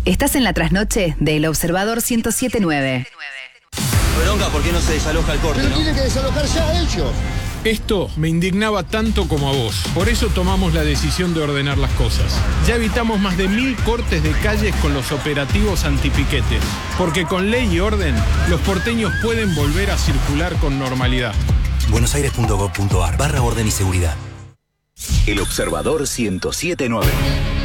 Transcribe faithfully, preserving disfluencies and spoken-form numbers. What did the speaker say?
Estás en la trasnoche de El Observador ciento siete punto nueve. Bronca, ¿por qué no se desaloja el corte, Pero no? tienen que desalojar ya a ellos. Esto me indignaba tanto como a vos. Por eso tomamos la decisión de ordenar las cosas. Ya evitamos más de mil cortes de calles con los operativos antipiquetes. Porque con ley y orden, los porteños pueden volver a circular con normalidad. buenosaires punto gov punto ar barra orden y seguridad. El Observador ciento siete punto nueve.